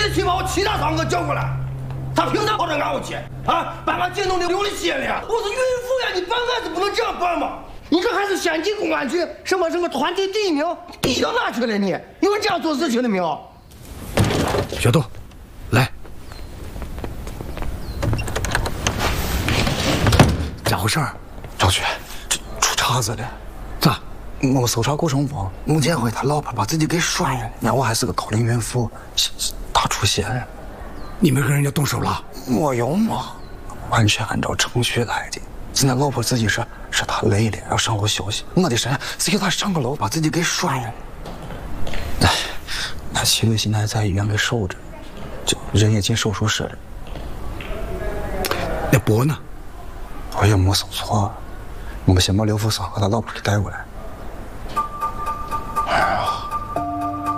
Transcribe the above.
最起码我其他堂哥叫过来，他凭啥跑到俺屋去啊？把俺靳东流了血了呀！我是孕妇呀，你办案子不能这样办吗？你这还是县级公安局什么团队第一名，你到哪去了你？有这样做事情的没有？ 小杜，来，咋回事？ 赵局，这出岔子了。 咋？ 我搜查过程中，孟建辉他老婆把自己给摔了，那我还是个高龄孕妇，大出血了。 你没跟人家动手了？ 没有嘛，完全按照程序来的。现在老婆自己说她累了，要上楼休息。我的神，是给她上个楼把自己给摔了。哎，那妻子现在在医院给守着，这人也进手术室了。 那博呢？ 我也没搜错，我们先把刘福生和他老婆给带过来。